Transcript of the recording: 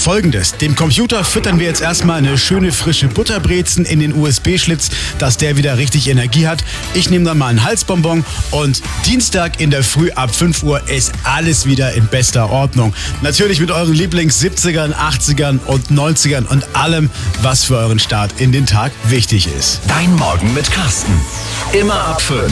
Folgendes: Dem Computer füttern wir jetzt erstmal eine schöne frische Butterbrezen in den USB-Schlitz, dass der wieder richtig Energie hat. Ich nehme dann mal einen Halsbonbon und Dienstag in der Früh ab 5 Uhr ist alles wieder in bester Ordnung. Natürlich mit euren Lieblings-70ern, 80ern und 90ern und allem, was für euren Start in den Tag wichtig ist. Dein Morgen mit Carsten. Immer ab 5.